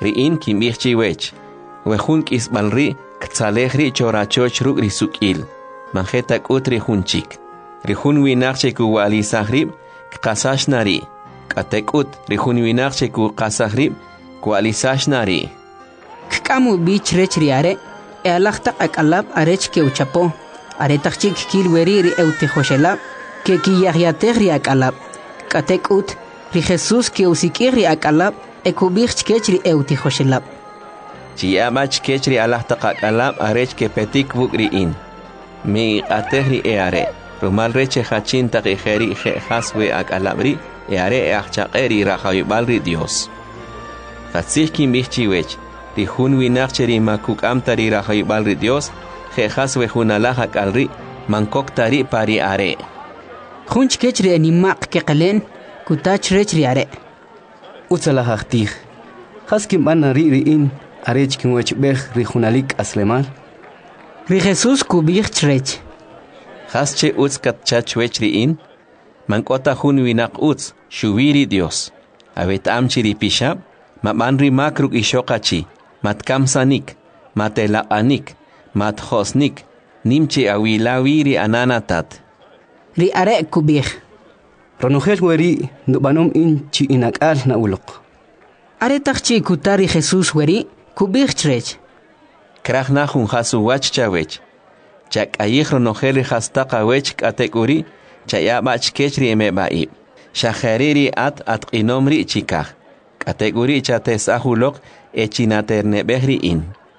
ri'in kimb'ij wech. Wejun k'isb'al ri' ktzalej ri' chorachoch ruk' ri suk'il. Manjeta k'ut ri jun chik. Ri jun winaq che kuwa'lisaj rib' kqasaxna ri'. K'ate k'ut ri jun winaq che kuqasaj rib' kwa'lisaxna ri'. K'amu bich rech ri are, e alajtaq ak'alab arech ke uchapo. Aretaq chik kil weri ri eutijoshelab, ke kiyahyatej ri ak'alab. K'ate k'ut ri Jesús ke usik'ij ri ak'alab, e kub'ij chkech ri eutijoshelab. Chiyaba chkech ri alajtaq ak'alab arech ke petik buk ri'in. Mi iq'atej ri e are. Rumal reche jachin taq ijeri je'jas we ak'alab ri, e are e ajchaq'e ri rajayb'al ri Dios. Qatzij kimb'ij chiwech, ri jun winaq che ri makuk'amta ri rajayb'al ri Dios, je'jas we jun alaj ak'al ri, mankokta ri pa ri are. Jun chkech ri animaq ke qelen, kutach rech ri are. Utzalaj ajtij, jas kimb'an ri ri'in, arech kinwechb'ej ri junalik aslemal. Ri Jesús kub'ij chrech. Jas che utz katchach wech ri'in, mank'ota jun winaq utz, xubiri Dios. Abet'am chi ri pixab, mab'an ri mak ruk' ixoqachi, matkamsanik, matelaq'anik, matjosnik, nimchi awilawi ri ananatat. Ri are kub'ij. Ronojel weri nub'anom in chi inak'al na uloq. Aretaq chi kutar ri Jesús weri, kub'ij chrech. Kraj na jun jas uwach chawech. Chak'ayij ronojel ri jastaqa wech k'atek uri, chayaba chkech ri emeb'a'ib. Xajeri ri atq'inom ri chikaj. K'atek uri chatesaj uloq e chinaterneb'ej ri'in.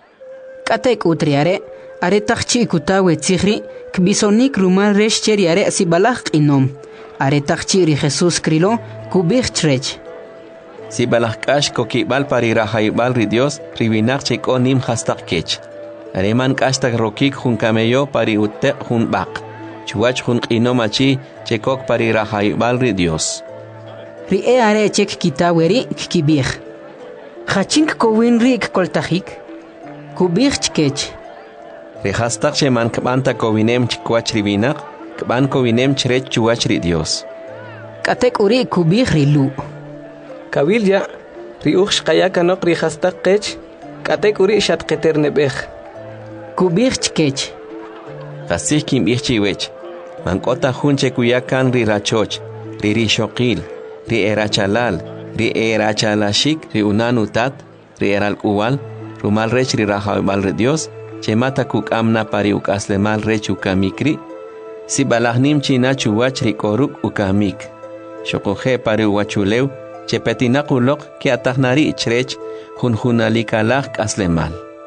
K'atek ut ri are, aretaq chi kuta wetzij ri, kb'isonik rumal rex che ri are sibalaj q'inom. Aretaq chi ri Jesús krilo, kub'ij chrech. Sibalaj k'ax kokib'al pa ri rajayb'al ri Dios, ri winaq che k'o nim jastaq kech. Areman k'axtak rokik jun camello pa ri uteq jun b'aq. Chuwach jun q'inom achi che kok pa ri rajayb'al ri Dios. Ri e are chek kita weri kkib'ij. Jachink kowin ri kkoltajik, kub'ij chkech. Ri jastaq che man kb'anta kowinem chikwach ri winaq, kb'an kowinem chrech chuwach ri Dios. K'atek uri kub'ij ri lu'. Kabilya, ri uj xqayakanoq ri jastaq qech, k'atek uri xatqeterneb'ej. Kub'ij chkech. Qasij kimb'ij chiwech, mank'ota jun che kuyakan ri rachoch, ri rixoqil, ri erachalal, ri erachalaxik, ri unanutat, ri eralk'uwal, rumal rech ri rajayb'al ri Dios, che mata kuk'amna pa ri uk'aslemal rech ukamikri, sibalajnim china chuwach ri k'oruk ukamik. Xoqoje pa ri uwachulew, che petinaq uloq ke atajnari chrech junalikalaj k'aslemal.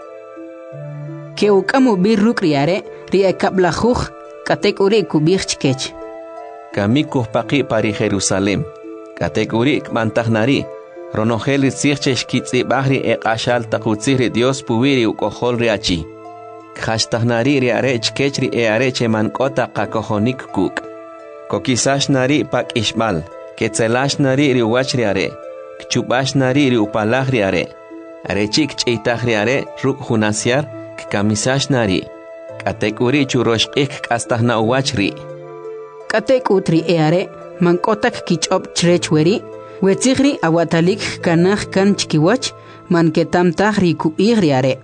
Ke uk'amu bir ruk' ri are, ri ekablajuj, k'atek uri kub'ij chkech. Kamik kujpaqi pa ri Jerusalem, k'atek uri k'mantajnari, ronojel ri tzij che xkitz'ib'aj ri eq'axal taq utzij ri Dios puwi ri uk'ojol ri achi. Kjaxtajnari ri are chkech ri e are che mank'ota qakojonik kuk'. Kokisaxnari pa k'ixb'al, ketzelaxnari ri uwach ri are, kchub'axnari ri upalaj ri are. Are chi kch'iytaj ri are ruk' jun asyar, kamisaxnari. K'atek uri churoxq'ij k'astajna uwach ri. K'atek ut ri e are, mank'otak kich'ob' chrech weri, wetzij ri awatalik kanaj kan chkiwach, manketamtaj ri kub'ij ri are.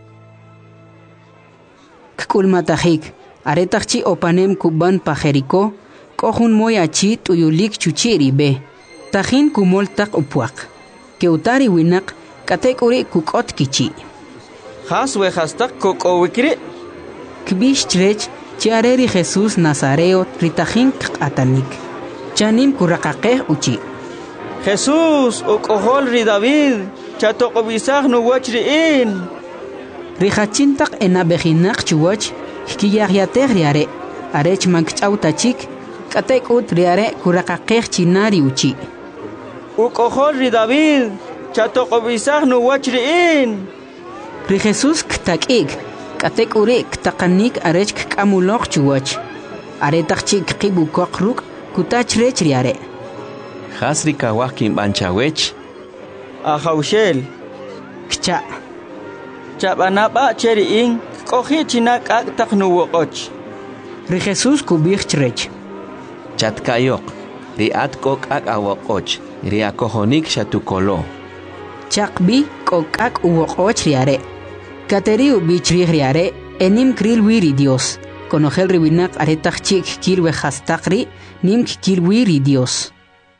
K'ulmatajik, aretaq chi opanem kub'an pa Jericó, k'o jun moy achi t'uyulik chuchi ri b'e. Tajin kumol taq upwaq. Ke uta ri winaq, k'atek uri kuk'ot kichi. Jas we jastaq kok'owikri. Kb'ix chrech chi are ri Jesús Nazareo ri tajin k'q'atanik. Chanim kuraqaqej uchi. Jesús uk'ojol ri David, chatoq'ob'isaj nuwach ri'in. Ri jachintaq enab'ejinaq chuwach, hkiyahyatej ri are. Arech mankch'aw tachik, k'atek ut ri are kuraqaqej china ri uchi. Uk'ojol ri David, chatoq'ob'isaj nuwach ri'in. Ri Jesús ktak'ik, k'atek uri ktaqanik arech k'amuloq chuwach. Aretaq chi kqib ukoq ruk' kutach rech ri are. Jas ri kawaj kinb'an chawech. Ajawxel. Kcha'. Chab'anab'a che ri'in, k'oji china k'ak' taq nuwoq'och. Ri Jesús kub'ij chrech. Chatkayoq, ri at k'o k'ak' awoq'och, ri akojonik xatukolo. Chaqb'i kokak uwoqoch riare. Kateriu bichrih riare enim kril wiri Dios. Conogel riwinak aretach chik kilwe hastakri nim kilwiri Dios.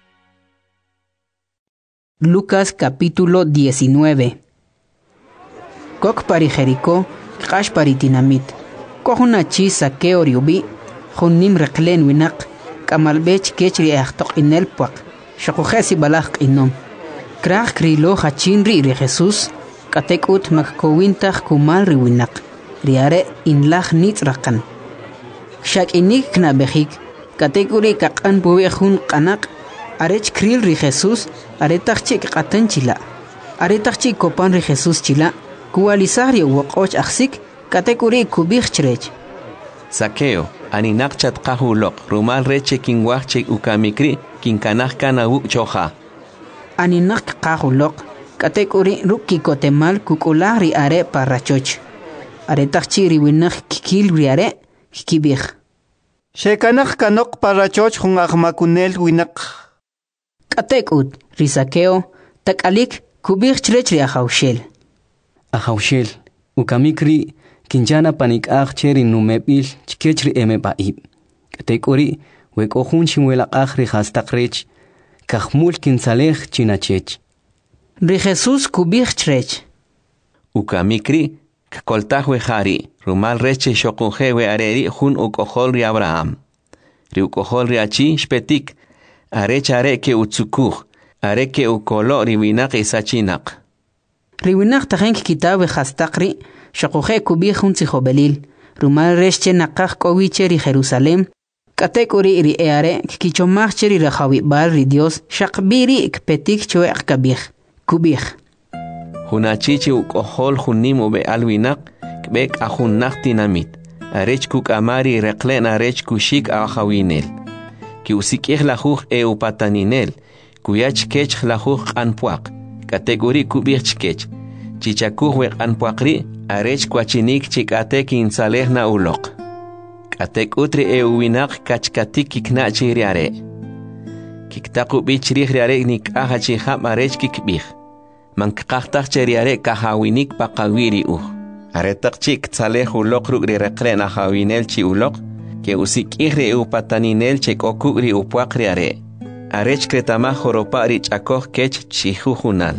Lucas capítulo 19. Kok pari Jericó, kash pari Tinamit. Kohuna chi Saqueo riubi, hunnim reklen winak, kamalbech kechri achtok inel puak, shakujesi balak inom. Krach krilo hachinri ri Jesús, katek ut makkowintach kumal riwinak, riare inlach nitzrakan. Shak inik knabehik, katek uri kakan buwehun kanak, arech kril ri Jesús, aretach chik katan chila. Aretach chik kopan ri Jesús chila, kualisario wakoch aksik, katek uri kubich chrech. Saqueo, aninak chat kahulok, rumal reche kinwachche ukamikri, kinkanach kana choja. Aninak kahulok, katek uri ruki kotemal kukulari are parachoch. Aretach chiri winak kikil riare, kibich. Shekanak kanok parachoch hung akmakunel winak. Katek ut, risakeo, takalik kubich chrech riahaushel. Ahaushel, ukamikri, kinjana panik cheri numebil chikechri emebaib. Katekori, wekohun chimwela achri hastakrech, kahmul kinsalech chinachech. Ri Jesús kubich chrech. Ukamikri, koltahwe hari, rumal reche shokunjewe areri hun ukohol ri Abraham. Ri ukohol ri achi shpetik, arech areke utsukuch, areke ukolo ri winak isachinak. Riwinak tajenk kitabe hastakri, shakuje kubich un tzihobelil, rumal reche nakach kowiche ri Jerusalem, katek uri ri eare, kichomach ri rajawi bal ri Dios, shakbiri ikpetik choek kabich, kubich. Hunachichi ukohol hunim ube alwinak, kbek ahunnak Tinamit, arech kuk amari reklen arech kushik ahawinel. Ki usikich lajuch upataninel, kuyach kech lajuch anpuak, kategori kubich kech, chichakuch wek anpuakri, arech kwachinik chikatek insaleh na ulok. Katek utri winak kachkatik kiknachi riare. Kiktaku bichrih riare nik ahachiham arech kikbich. Mankaktak cheriare kahawinik pakawiri Aretak chik tzaleh ulok rugri reklen ahawinel chi ulok, ke usik ihre upataninel chek okugri upuakri are. Arech kretama joropa rich akoh kech chihujunal.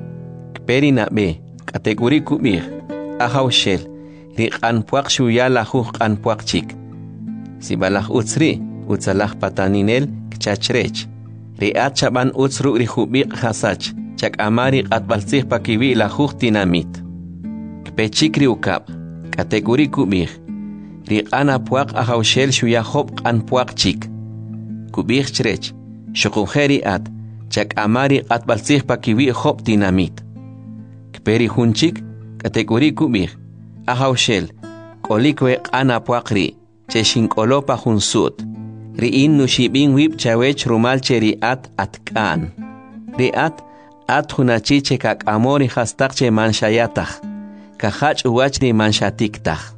Kperi na be, kategori kubir, ahawshel, rik anpuak shuya lahuj anpuak chik. Sibalach utsri, utsalah pataninel kchachrech. Riat chaban utsru rihubik hasach. Chak amari atbalsih pakiwi lajuj Tinamit. Kpechikri ukab, kategori kubich. Riqan apuak ahawshel shuyahob anpuak chik. Kubich chrech, shukujeri at, chak amari atbalsih pakiwi hob Tinamit. Kperi hunchik, kategori kubich. Ahawshel, kolikwe anapuak ri, cheshin kolopa hunsut. Riin nushibin wib chawech rumal cheri at kan. Riat, at hunachiche kak amori hastakche manshayatach, kahach uwachri manshatiktaj.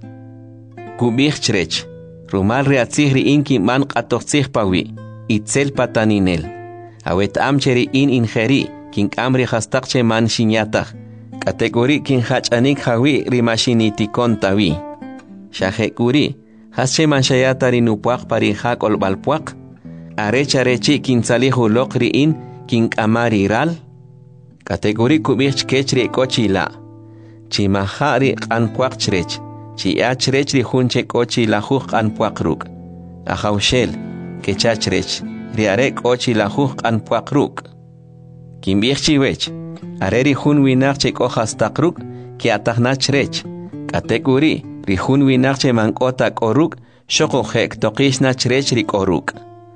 Kubich chrech, rumal reatzihri inki man qatochtzih pawi, itzel pataninel. Awet amcheri ingeri, kink amri hastakche manshinyatach, kategori kin hachanik hawi rimashinitikon tawi. Shahekuri, hasche manshayatari nupuak pari hak olbalpuak, arecharechi kin salihu lokri in, kink amari ral, kategori kubich kechri kochila. Chimahari anpuak chrech. Chiachrech ri hunche kochi lajuj anpuak ruk. Ahawshel, kechachrech. Riare kochi lajuj anpuak ruk. Kimbich chiwech. Areri hun winak che kojas takruk. Ki atahnachrech. Kategori ri hun winak che mankota koruk. Shoko hek tokishna chrech ri koruk.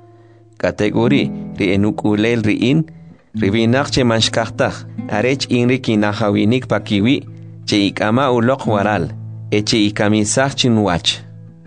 Kategori ri enukulel ri in. Rivinak che manshkachtaj, arech inri kinahawinik pakiwi, che ikama ulok waral, eche ikamisach chinwach.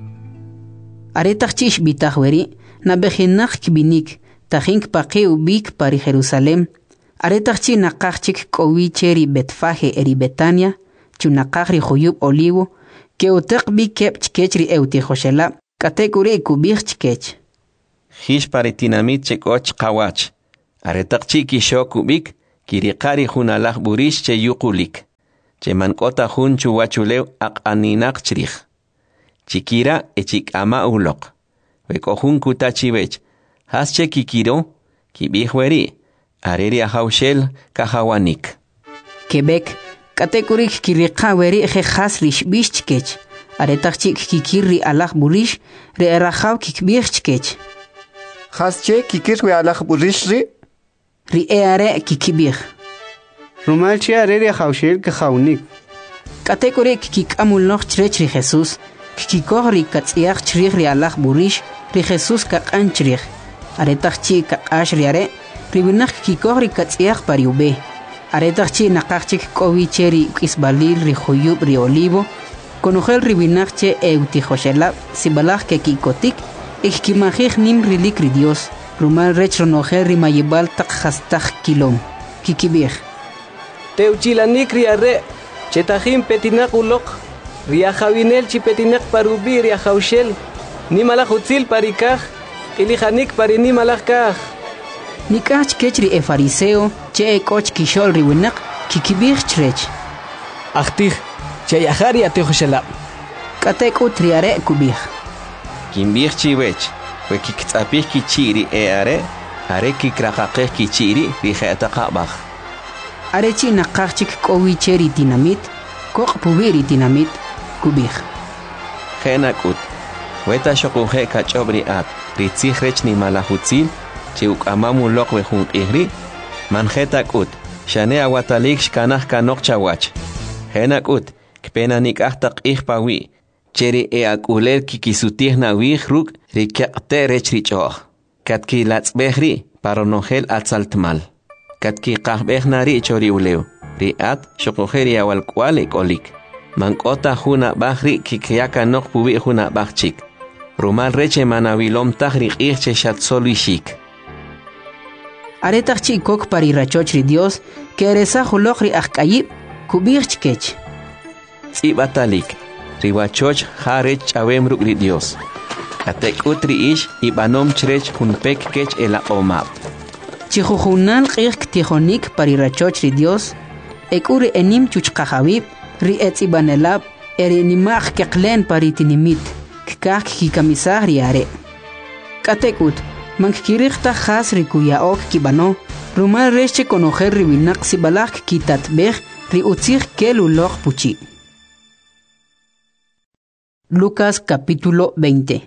Aretach chish bitahweri, na bejinak kbinik, tajink pake ubik pari Jerusalem. Aretach chi nakachik kowi cheri betfaje eri Betania, chunakachri joyub olivo, que utek bi kep chkechri eutijoshela, kategori kubich chkech. Hish pari Tinamit chekoch kawach. Aretak chiki shokubik, Kirikari hunalaj burish che yukulik. Che mankota hun chuwachulew aqaninak chrij. Chikira echik ama ulok. Weko hun kutachibech. Hasche kikiro, kibihweri. Areri ahaushel kahawanik. Quebec, katekurik kirika weri ejejas rish bishchkech. Aretachik kikiri alaj burish re erajaw kikbirchkech. Hasche kikir we alaj burishri. Ri eare kikibir. Rumalchi areri haushel kahaunik. Katekurik kikamul noch chrech ri Jesus. Kikikohri katziach chrich ri alaj burish ri Jesus kakan chrich. Aretachik kakash ri are. Ribinak kikikohri katziach pariube. Aretachik nakachik kovicheri kisbalil ri huyub ri olivo. Conogel ribinakche eutijoshela sibalaj ke kikotik. Ikimajij nim rilik ri Dios. Rumal rech ronogel rimayibal tak hastaj kilom. Kikibir. Teuchilanik riare. Chetajim petinak ulok. Riajawinel chipetinak parubi riajaushel. Nimalaj utzil parikaj. Ilijanik parinimalaj kaj. Nikach kechri e fariseo. Che e koch kishol ribinak. Kikibir chrech. Achtij. Chayahari atejoshelab. Katek utriare kubir. Kimbir chiwech. We kiktzapih kichiri are. Are kikrakakeh kichiri rijetaqabaj. Arechi nakachik kovicheri dinamit. Kok pubiri dinamit. Kubir. Genakut. Weta shokuhe kachobri at. Ritzih rech ni malahutzil. Chiuk amamu lok we jun ihri. Manjetakut. Shane awatalik shkanaj kanok chawach. Genakut. Kpena nikahtak ihpawi. Cheri akuler kikisutih na wihruk rikakte rechrichoh. Katki latzbehri paronogel atzaltmal. Katki kahbehnari chori uleu. Riat shokojeri awalkwalik olik. Mankota huna bahri kikyaka nok pubi huna bahchik. Rumal reche manavilom tahri irche shatsolishik. Aretachik kok parirachochri Dios que eresa hulokri akayib kubirchkech. Tsibatalik. Riwachoch harech chawem rukri Dios. Katek utri ish ibanom chrech hunpek kech ela omap. Chijujunan qirk tijonik parirachochri Dios. Ekuri enim chuchkajawib ri etzibanelab erinimach keklen paritinimit. Kak kikamisah riare. Katekut mankirikta has rikuyaok kibano. Rumal reche conojer ribinak sibalak kitatbej ri utzir kelulok puchi. Lucas capítulo 20.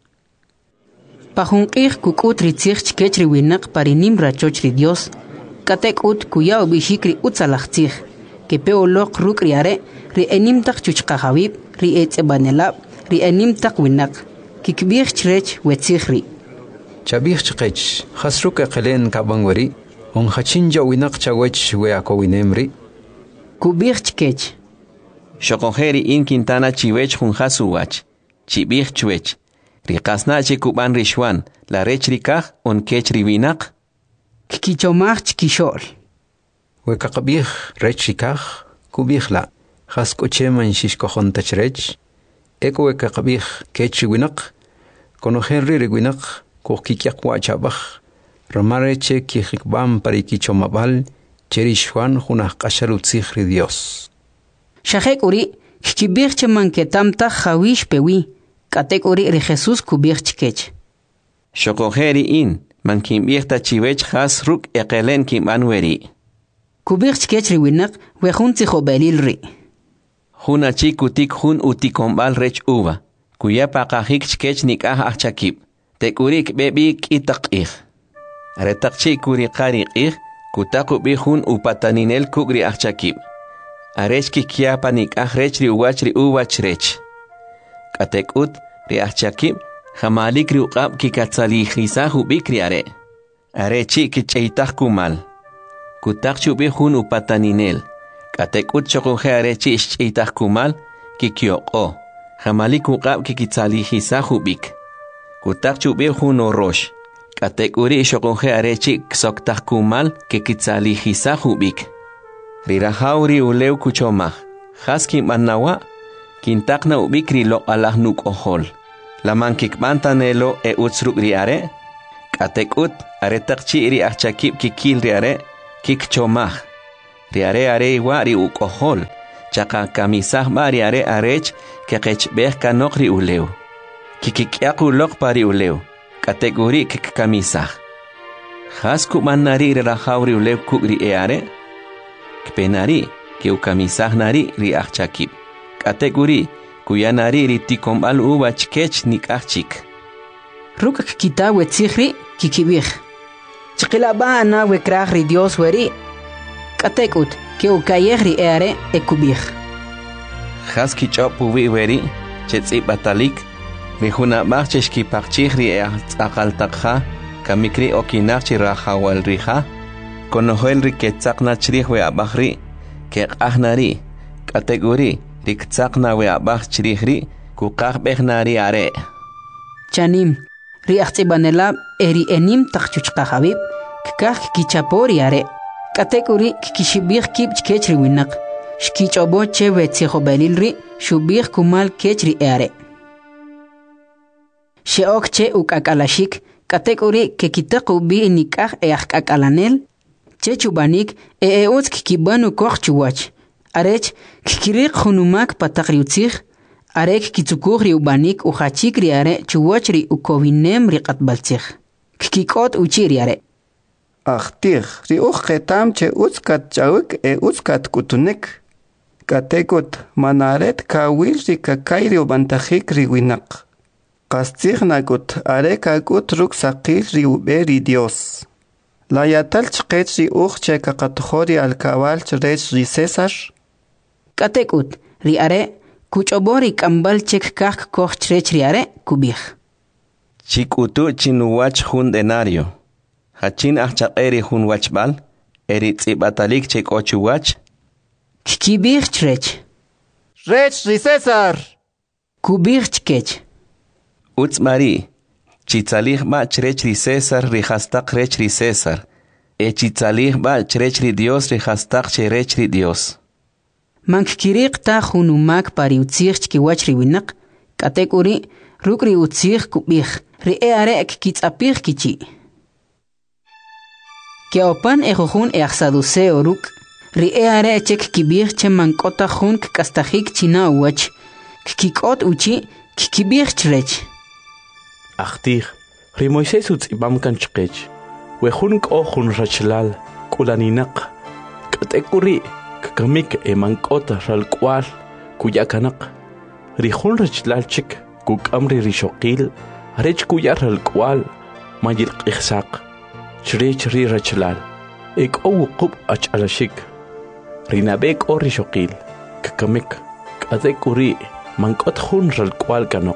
Pajunkir kukut ritzich chkechri winak parinim rachochri Dios. Katekut kuyao bishikri utzalachtzich. Kepeo lok ruk riare ri enim tak chuchkajawib ri etzebanelab ri enim tak winak. Kikbir chrech wetzichri. Chabir chkech khasruk aqlen kabangwari on khachinja winak chawech we akowinemri. Kubir chkech. Shokojeri in Quintana chiwech junjasuwach. Chibir chwech. Rikasnache kuban rishwan. La rech rikaj on kech ribinak. Kikichomach chkishol. We kakabir rech rikaj kubir la. Khaskocheman shishkojon tachrech. Eko we kakabir kech winak. Konojenri riwinak kokikyakwa chabaj. Ramareche kijikbam parikichomabal. Cherishwan junaj kashalutzihri Dios. Shajek uri, kibirche manketamta jawish pewi, katek uri ri Jesus kubirch kech. Shokojeri in, mankimbirta chivech has ruk ekelen kimanweri. Kubirch kech ri winak, wejunzi jobelil ri. Juna chikutik jun utikombal rech uva, kuya pakajik chkech nikah achakib. Tekurik bebik itakih. Aretak chikuri karikih, kutakubi jun upataninel kugri achakib. Arechki kiapa nikah rech ri uwach rech. Katekut ri achakib, jamalik ri uqab kikatzalijisahu bikri are. Arechi kicheitaj kumal. Kutak chubi jun upataninel. Katekut chokunje arechi ischeitaj kumal, kikyoko. Jamalik uqab kikitzalijisahu bik. Kutak chubi jun orosh. Katekuri chokunje arechi ksoktaj kumal, kikitzalijisahu bik. Rirahauri uleu kuchomaj. Haskin manawa, kintakna ubikri lo alahnuk ohol. Laman kikbantanelo e utsruk riare. Katekut aretakchi iri achakib kikil riare. kik chomaj ri are iwa ri ukohol chaqa kamisaj ba ri are arech ke qechbej kanok ri uleu kikikyaqu lok pari uleu kategori kik kamisaj has kumanari ri rajaw ri uleu kuk ri are kpenari ke ukamisaj nari ri achakib kategori kuyanari ri tikombal uwa chkech nikachik ruk kita wetzihri kikibij chqilaba ana wekraj ri Dios weri katekut ke ukayej ri are ekubij has kichopu wi weri chetzibatalik ri hunabaj cheshkipachij ri aqaltaqja kamikri okinach rajawal rija konohel ri ketzaqna chrij we abajri ke qajnari kategori ri ktzaqna we abaj chrij ri kuqaj bejnari are chanim ri achtsibanela eri enim taqchuchqa habib kikaj kichapori are kategori kikishibij kib chkech ri winaq shkichobo che wetzijo belil ri shubij kumal kech ri are sheok che ukakalashik kategori ke kitaqu bi nikaj eajkakalanel che chubanik eutz kibanu koj chuwach arech kikiriq hunumak pataqriutzij arek kitzukuj ri ubanik uhachik ri are chuwach ri ukowinem ri qatbaltzij kikikot uchiri are Achtij ri qetam che utzkat chawik utzkat kutunik katekut manaret kawil ri kakay ri ubantajik ri winaq qastzij nakut are kakut ruk saqil ri ube ri Dios la yatal chqech ri che kakatjori al kabal chrech ri César katekut ri are kuchobori kambal chek kak koj chrech ri are kubij chikutu chinuwach hun denario hachin achaqeri hun wachbal eri tsibatalik chek ochuwach kibij chrech rech ri César kubij chkech utzmari chitzalij ba chrech ri César ri hastaq rech ri César chitzalij ba chrech ri Dios ri hastaq cherech ri Dios mankiriq ta hunumak pariutzij chkiwach ri winaq katekuri ruk ri utzij kubij ri are kitzapij kichi ke opan ejojun eaxaduseo ruk ri are chek kibij che mankota jun kastajik china wach kikot uchi kibij chrech Achtij ri Moisés utzibam kan chqech we jun ko jun rachlal kulaninaq katekuri kamik emankota ralkwal kuyakanaq ri jun rachlal chik kukamri rishoqil rech kuyar ralkwal mayil qixsaq chrech ri rachlal ek qub achalashik rinabek o rishoqil kamik katekuri mankot jun ralkwal kanaq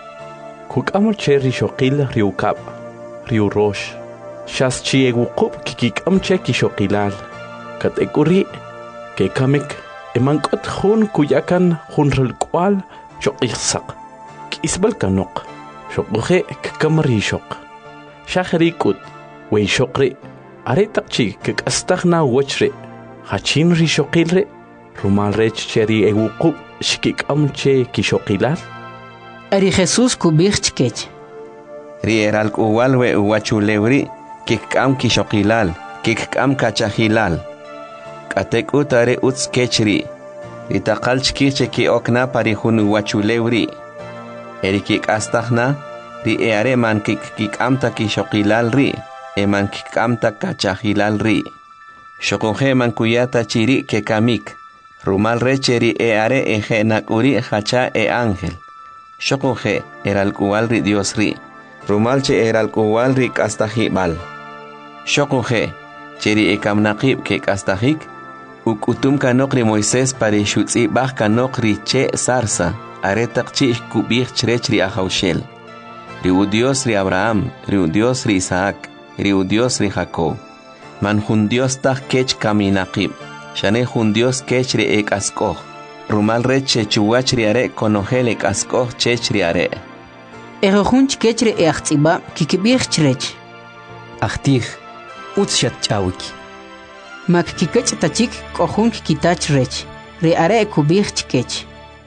kukamul che rishoqil riukab riurosh shas chiegukub kikikam che kishoqilal katekuri ke kamik emankot jun kuyakan jun ralkwal choqixsaq kisbal kanok shoqje kamri shoq shahrikut we shoqri aretaqchi kastagna wachre hachin ri shoqilre rumal rech cheri eguqub shikikam che kishoqilal ari Jesús kubij chkech ri eral uwal we uwachulewri kikam kishoqilal kikam kachahilal katek utare utz kechri itaqal chkiche ki okna pari hun uwachulewri eri kikastagna ri eare man kikamta kishoqilal ri eman kikamta kachahilal ri shoqoje man kuyata chiri ke kamik rumal recheri eare eje nakuri hacha ángel shoqoje eral kuwal ri Dios ri rumal che eral kuwal ri kastajibal shoqoje cheri ekamnaqib ke kastajik ukutum kanok ri Moisés pari shutzi baj kanok ri che sarsa aretaqchi kubij chrech ri ajaushel ri Dios ri Abraham ri Dios ri Isaac ri Dios ri Jacob man jun Dios taj kech kaminaqib shane jun Dios kech ri ekaskoj rumal reche chuwach ri are konojel ekaskoj chech ri are ejojun chkech ri eachtsiba kikibij chrech Achtij utzshat chawik mak kikech tachik kohun kitach rech ri are kubij chkech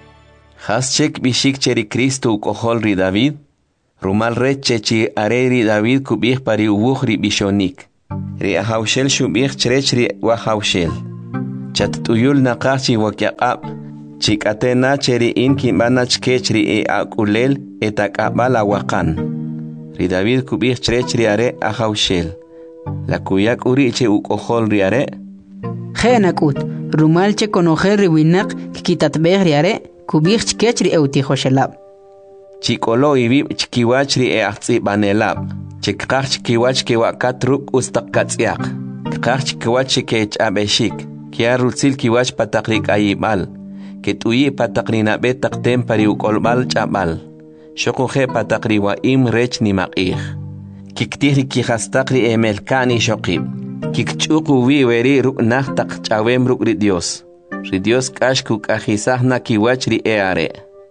has chek bishik cheri Cristo ukojol ri David rumal reche chi are ri David kubij pari ubuj ri bishonik ri ahawshel shub'ij chirech ri wahawshel chat tuyul naqachi wakyaqab chikatena cheri in kimbana chkech ri akulel etakabala waqan ri David kub'ij chirech ri are ahawshel la kuyak uri che ukojol ri are Genakut, rumal che conocer riwinak kitatbeh riare, kubich chkech ri eutijoshelab. Chikolo ibib chkiwach ri eachtsi banelab. Chikach chkiwach kiwakatruk ustakkatsiak. Kach chkiwach kech abeshik. Kia rutzil kiwach patakrik ayibal. Ketuyi patakrina betak tempari ukolbal chabal. Shokuhe patakriwa im rech ni maqih. Kiktiri kihastakri emelkani shokib. Kikchuku weri ruk nahtak chawem ruk ri Dios. Ri Dios kashku kahisahna kiwach ri eare.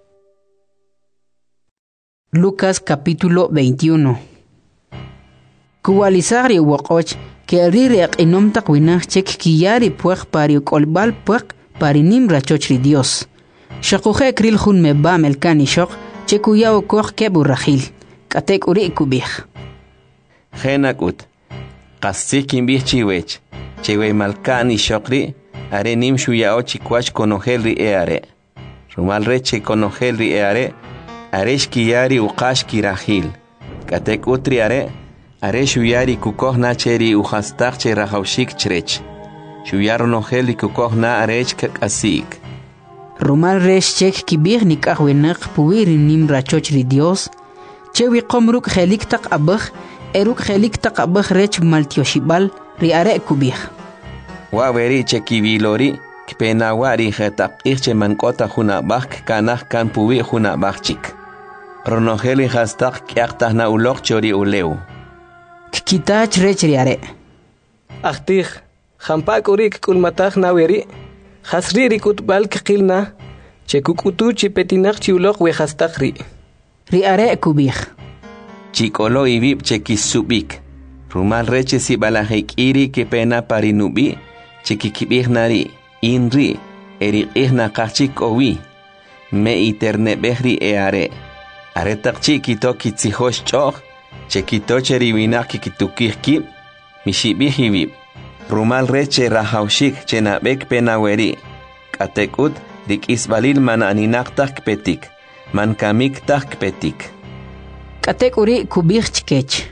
Lucas capítulo 21. Kuwalizari wakoch que rireak inom takwinach chek kiyari puech pari kolbal puech pari nimra choch ri Dios. Shakuhe kril hun meba melkani shok chekuyao koch kebu rahil. Katek uri kubich. Genakut. Qasik bih chiwech, chewe malkani shokri, are nim shuyao chikwach konogel ri eare. Rumal reche konogel ri eare, aresh kiyari uqash kirahil. Katek utri are shuyari kukohna cheri uhastak che rahawshik chrech. Shuyaro nogel kukohna arech kakasik. Rumal resh chek kibir nikahwenak puwiri nim rachoch ri Dios, chewi komruk helik tak abach, eruk helik takabah rech maltioshibal riare kubih. Waweri chekibilori kpenawari hetak irche mankota huna bak kanah kan puwi huna bakchik. Ronogeli hastak kyaktah na ulok chori uleu. Kitach rech riare. Achtih, hampak urik kulmatah na weri. Hasri rikut bal kikilna. Chekukutu chipetinak chiulok we hastakri. Riare kubih. Chikolo ibib chekisubik. Rumal reche si balahik iri que pena parinubi. Chekikibih nari. Inri. Erikihna kachik owi. Me iterne behri eare. Aretak chikito kitzihosh choch. Chekito cheriwinak kikitukih kib. Mishibih ibib. Rumal reche rahaushik chenabek penaweri. Katekut rikisbalil man aninaktak petik. Man kamik tak petik. Katek uri kubich chkech.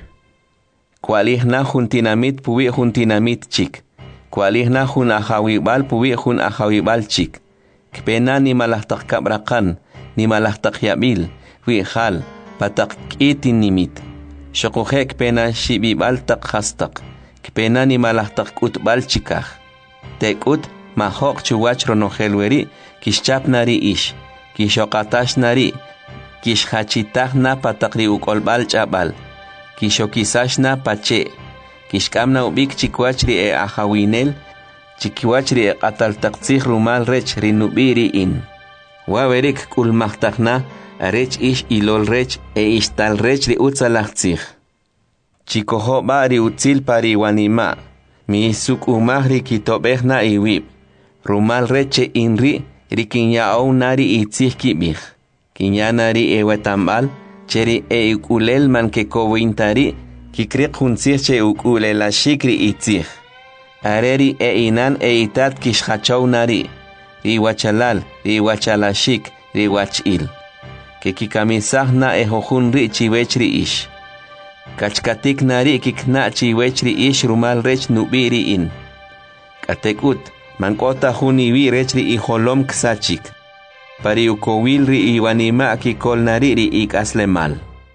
Kualihna juntinamit puwi juntinamit chik. Kualihna jun ahawibal puwi jun ahawibal chik. Kpena ni malahtak kabrakan, ni malahtak yabil, wihal, patak itin nimit. Shokuhe kpena shibibal tak hastak. Kpena ni malahtak utbal chikah. Tekut mahok chuwach ronohelweri, kishchap nari ish, kishokatash nari, kishhachitahna patakri ukolbal chabal, kishokisashna pache, kishkamna ubik chikwachri e ahawinel, chikwachri e qataltaktsih rumal rech rinubiri in. Wawerik kulmahtakna, arech ish ilol rech e ishtal rech ri utzalachtzih. Chikoho bari utzil pari wanima, mi suk umahri kitobehna iwib, rumal reche inri, rikinyao nari itzih kibih. Kinyanari ewetambal, cheri e ukulel man ke kowintari, kikrik hunsir che ukulela shikri itzih. Areri e inan e itat kishhachow nari, riwachalal, riwachalashik, riwachil. Que kikamisahna e hohunri chiwechri ish. Kachkatik nari kikna chiwechri ish rumal rech nubiri in. Katekut, mankota huniwi rechri iholom ksachik. Pari ukowilri iwanima kikol nariri ikaslemal.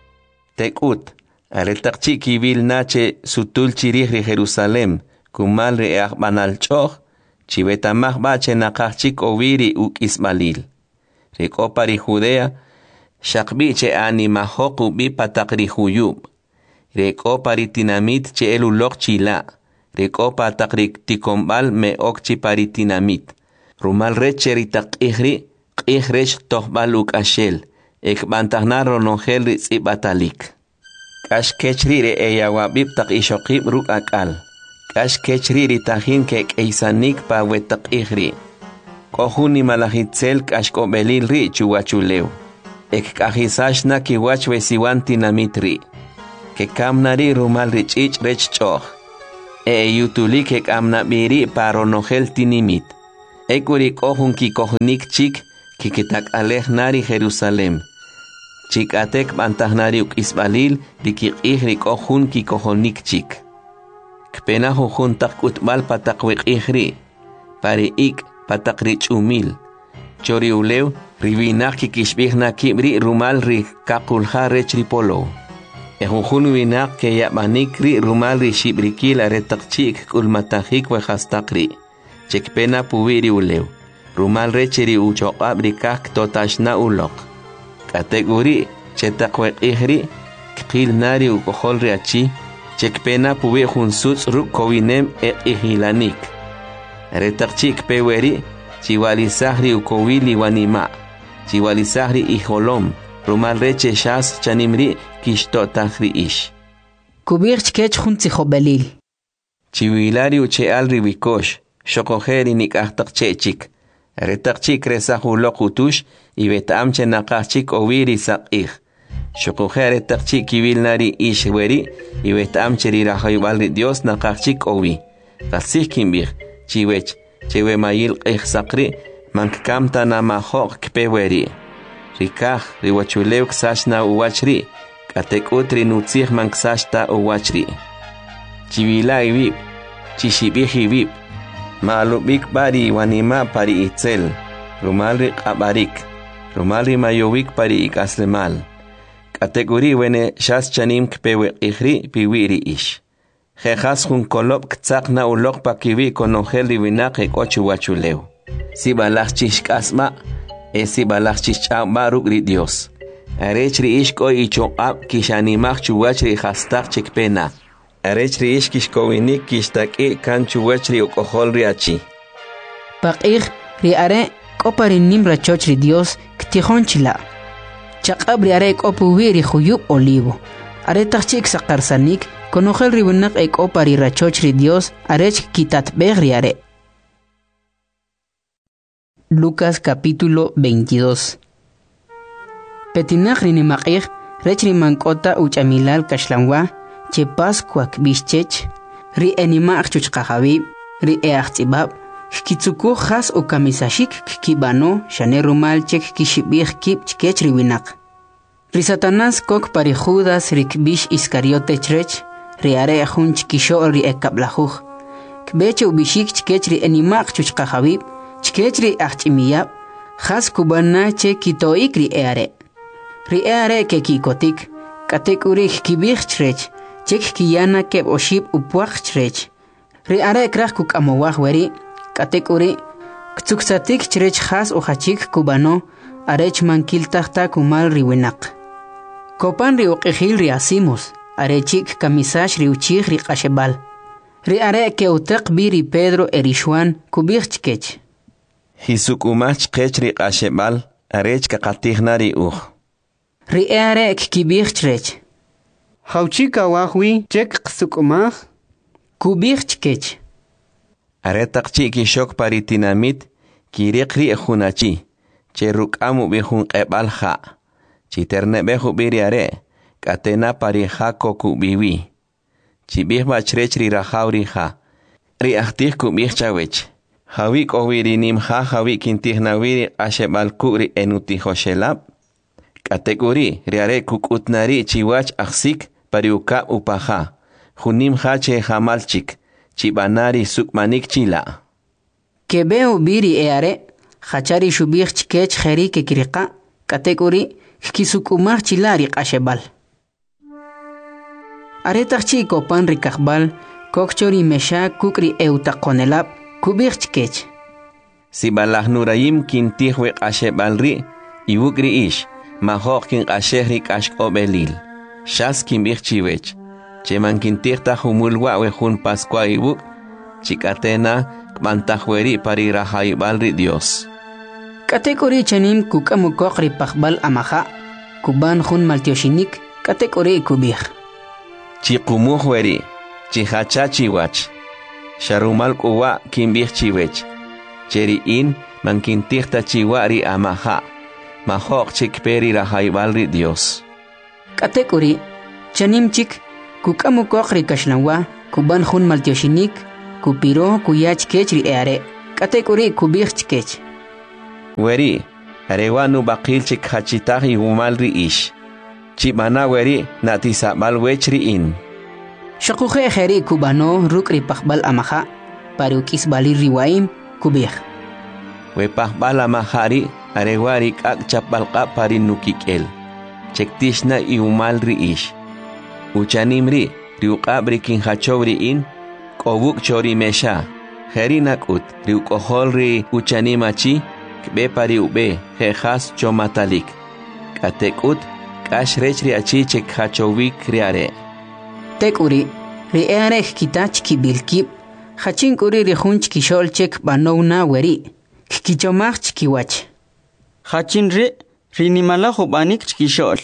Tekut, aretakchi kibil nache sutul chirihri Jerusalem, kumalri eakbanal choch, chibetamah bache nakachik oviri uk ismalil. Riko pari Judea, shakbiche animahoku bi patakri huyub. Riko pari tinamit che elulok chila. Riko patakri tikombal me okchi pari tinamit. Rumal recheri tak ihri, Qihresh tohbaluk ashel, ekbantahna ronogel ritzibatalik. Kash kechri eyawabib tak ishokib ruk akal. Kash kechri ritahin kek eisanik pa wetak ihri. Kohuni malahitzel kash kobelil ri chuwachuleu. Ek kahisashna kiwach wesiwan tinamitri. Ke kamnari rumal richich rech choch. yutulik ek amnabiri paronogel tinimit. Ekurik ohun kikohnik chik kikitak alej nari Jerusalem. Chik atek bantahnari uk isbalil dikik ohun kikohonik chik. Kpena hujun tak utbal patakwik ihri. Pari ik patakrich umil. Chori ulew rivinak kikishbihna kibri rumal ri kakulha rechripolo. Ejujun winak ke yabanik ri rumal ri shibrikil aretakchik kulmatahik wehastakri. Chekpena puwiri ulew. Rumal recheri uchoqabri kak totashna ulok. Kategori chetakwek ihri kil nari ukohol riachi. Chekpena puwi junsuts ruk kowinem ihilanik. Retakchik peweri chiwalisahri ukowili wanima. Chiwalisahri iholom. Rumal reche shas chanimri kishtotahri ish. Kubirch kech junti jobelil. Chiwilari uche alri wikosh. Shokojeri nikahtakchechik. Retakchik resahulok utush y betamche nakachik owiri sakih. Shokojeri takchik kivilnari ish weri y betamche rirahaybalri Dios nakachik owi. Kasih kimbir chiwech chewe mayil sakri mankamta namahok kpeweri. Rikah riwachulew ksashna uwachri. Katek utri nutzih manksashta uwachri. Chivila ibib. Chishibih ibib. Maalubik bari wanima pari itzel. Rumalri qabarik. Rumalri mayowik pari ikaslemal. Kategori wene shas chanim kpewe ihri piwiri ish. Jejas jun kolop ktsakna ulok pakiwi konogel divinak ekochu wachulew. Si balach chishkasma. Esi balach chishchama rugri Dios. Arechri ishko ichoqab kishanimach chuwachri hastak chekpena. Arechri ish kishkowinik kishtaki kan chuwachri ukohol riachi. Paqir riare koparinim rachochri Dios ktihonchila. Chaqab riare kopuwiri huyub olivo. Are tachik sakarsanik konogel ribunak ekopari rachochri Dios arech kitatbeg riare. Lucas capítulo 22. Petinach rinimaqih rechri mankota uchamilal kashlanwa che pascuak bischech ri enimaq chuchqajabi ri eachtibab kitsuku khas o kamisashik kibano shane rumal chek kishibih kip chkech riwinak ri Satanás kok pari Judas rikbish Iscariote chrech ri are hun chkisho ri ekablajuj kbeche ubishik chkech ri enimaq chuchqajabi chkechri achimiyab khas kubana che kitoikri eare ri eare ke kikotik katekurich kibich chrech chek kiyana ke oshib upuach chrech ri are krach kuk amowah weri katekuri ktsuksatik chrech khas ohachik kubano arech mankil tahta kumal riwinak kopan ri uqihil ri asimos arechik kamisash ri uchig ri qashebal ri are ke utaq biri Pedro erishwan kubich chkech Hisuk kechri qashebal arech kaqatihnari Ri eare kibich chrech. Hauchika wahwi chek qsukumah. Kubich chkech. Aretaqchi kishok paritinamit kiriqri ejunachi. Cheruk amu bihun qebal ha. Chiterne behu biriare. Katena parijako kubiwi. Chibih bachrechri rahauri ha. Ri ahtih kubich chawech. Hawik owirinim ha hawik intihnawiri ashebal kuri enutihoshelab. Kategori riare kukutnari chiwach aksik pariuka upaha. Junim hache hamalchik. Chibanari sukmanik chila. Kebeo biri eare. Hachari shubich chkech kheri kekirika. Kategori kisukumach chilari ashebal. Aretachchi kopan rikakbal. Kokchori mesha kukri eutakonelab. Kubich chkech. Si balah nurayim kintihwe ashebalri. Iwukri ish. Mahok kin ashehri kashk obelil. Shas kimbich chiwech. Cheman kintihta humulwa wehun pascua ibuk. Chikatena kmantahweri parirahaybalri Dios. Kategori chanim kukamukokri pakbal amaha. Kuban hun maltioshinik. Kategori kubich. Chikumuhweri. Chihacha chiwach. Sharumal kuwa kimbich chiwech. Cheri in mankintihta chiwari amaha. Mahok chikperi rahaybalri Dios. Kategori chanim chik kukamukokri kashlanwa kuban hun maltioshinik, kupiro kuyach kech ri eare. Katekuri kubich kech. Weri, arewanu bakil chik hachitah iumal ri ish. Chibana weri natisabal wechri in. Shakuje heri kubano rukri pakbal amaha, parukis bali riwaim kubih. We pakbal amahari, arewari kak chapalka parin nukikel. Chektishna iumal ri ish. Uchanimri, riukabri kin hachobri in, kobuk chori mesha. Herinakut, riukoholri uchanimachi, kbe pari ube, hejas chomatalik. Katekut, kashrechri achi chek hachovik riare. Tekuri, riare kitach kibilkib, hachinkuri rihunch kishol chek banona weri, kichomach kiwach. Hachinri, rinimala hobanik kishol.